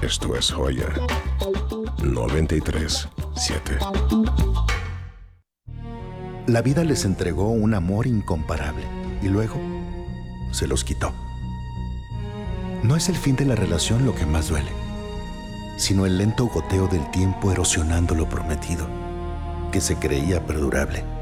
Esto es Joya 93.7. La vida les entregó un amor incomparable y luego se los quitó. No es el fin de la relación lo que más duele, sino el lento goteo del tiempo erosionando lo prometido, que se creía perdurable.